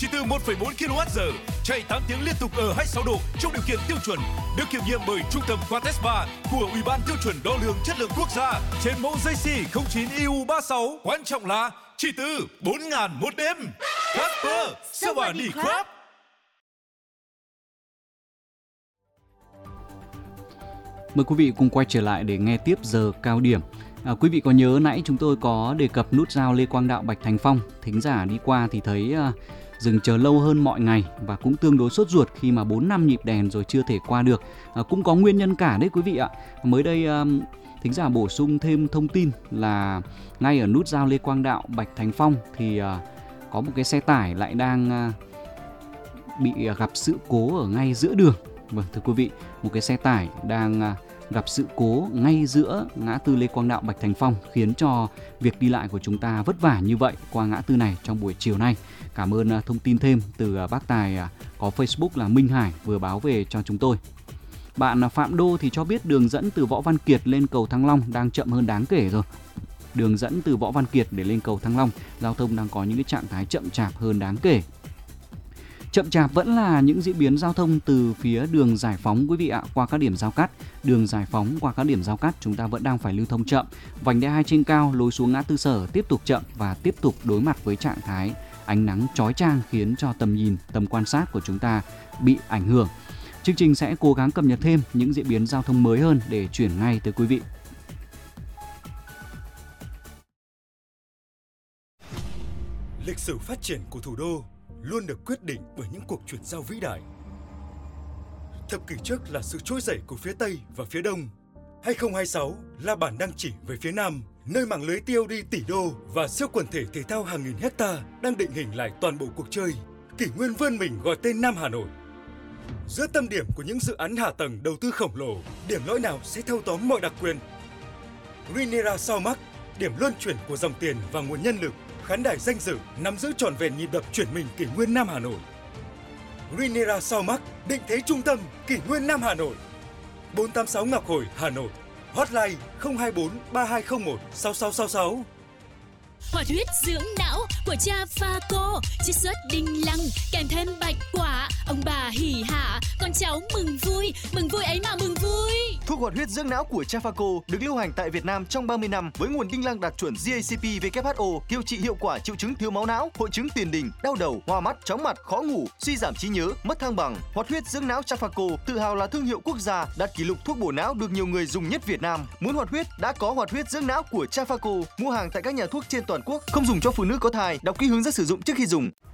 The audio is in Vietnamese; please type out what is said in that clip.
chỉ từ 1,4 kWh, chạy 8 tiếng liên tục ở 26 độ trong điều kiện tiêu chuẩn, được kiểm nghiệm bởi Trung tâm Quatespa của Ủy ban tiêu chuẩn đo lường chất lượng quốc gia trên mẫu JC 09 EU36. Quan trọng là chỉ từ 4.000 một đêm. Casper, Savani Crab. Mời quý vị cùng quay trở lại để nghe tiếp giờ cao điểm. Quý vị có nhớ nãy chúng tôi có đề cập nút giao Lê Quang Đạo Bạch Thành Phong. Thính giả đi qua thì thấy dừng chờ lâu hơn mọi ngày và cũng tương đối sốt ruột khi mà 4 năm nhịp đèn rồi chưa thể qua được. Cũng có nguyên nhân cả đấy quý vị ạ. Mới đây thính giả bổ sung thêm thông tin là ngay ở nút giao Lê Quang Đạo Bạch Thành Phong thì có một cái xe tải lại đang bị gặp sự cố ở ngay giữa đường. Vâng, thưa quý vị, một cái xe tải đang gặp sự cố ngay giữa ngã tư Lê Quang Đạo Bạch Thành Phong khiến cho việc đi lại của chúng ta vất vả như vậy qua ngã tư này trong buổi chiều nay. Cảm ơn thông tin thêm từ bác Tài có Facebook là Minh Hải vừa báo về cho chúng tôi. Bạn Phạm Đô thì cho biết đường dẫn từ Võ Văn Kiệt lên cầu Thăng Long đang chậm hơn đáng kể rồi. Đường dẫn từ Võ Văn Kiệt để lên cầu Thăng Long, giao thông đang có những cái trạng thái chậm chạp hơn đáng kể. Chậm chạp vẫn là những diễn biến giao thông từ phía đường Giải Phóng quý vị ạ, qua các điểm giao cắt. Đường Giải Phóng qua các điểm giao cắt chúng ta vẫn đang phải lưu thông chậm. Vành đai 2 trên cao lối xuống ngã tư Sở tiếp tục chậm và tiếp tục đối mặt với trạng thái ánh nắng chói chang khiến cho tầm nhìn, tầm quan sát của chúng ta bị ảnh hưởng. Chương trình sẽ cố gắng cập nhật thêm những diễn biến giao thông mới hơn để chuyển ngay tới quý vị. Lịch sử phát triển của thủ đô luôn được quyết định bởi những cuộc chuyển giao vĩ đại. Thập kỷ trước là sự trỗi dậy của phía Tây và phía Đông. 2026 là bản đang chỉ về phía Nam, nơi mạng lưới TOD tỷ đô và siêu quần thể thể thao hàng nghìn hecta đang định hình lại toàn bộ cuộc chơi. Kỷ nguyên vươn mình gọi tên Nam Hà Nội. Giữa tâm điểm của những dự án hạ tầng đầu tư khổng lồ, điểm lõi nào sẽ thâu tóm mọi đặc quyền? Rinera Saumac, điểm luân chuyển của dòng tiền và nguồn nhân lực, khán đài danh dự nắm giữ trọn vẹn nhịp đập chuyển mình kỷ nguyên Nam Hà Nội. Rinera Saumac, định thế trung tâm kỷ nguyên Nam Hà Nội. 486 Ngọc Hồi, Hà Nội. Hotline 024 3201 6666. Hoạt huyết dưỡng não của cha Phaco, chiết xuất đinh lăng kèm thêm bạch quả, ông bà hỉ hả, con cháu mừng vui ấy mà mừng vui. Thuốc hoạt huyết dưỡng não của cha Phaco được lưu hành tại Việt Nam trong 30 năm với nguồn đinh lăng đạt chuẩn GACP WHO, điều trị hiệu quả triệu chứng thiếu máu não, hội chứng tiền đình, đau đầu, hoa mắt, chóng mặt, khó ngủ, suy giảm trí nhớ, mất thăng bằng. Hoạt huyết dưỡng não cha Phaco tự hào là thương hiệu quốc gia, đạt kỷ lục thuốc bổ não được nhiều người dùng nhất Việt Nam. Muốn hoạt huyết đã có hoạt huyết dưỡng não của cha Phaco. Mua hàng tại các nhà thuốc trên toàn quốc. Không dùng cho phụ nữ có thai. Đọc kỹ hướng dẫn sử dụng trước khi dùng.